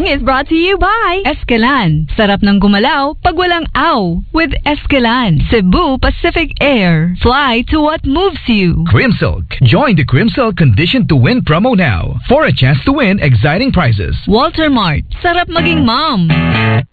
is brought to you by Escalan. Sarap ng gumalaw pag walang aw with Escalan. Cebu Pacific Air. Fly to what moves you. Crimsilk. Join the Crimsilk Condition to Win promo now for a chance to win exciting prizes. Walter Mart. Sarap maging mom.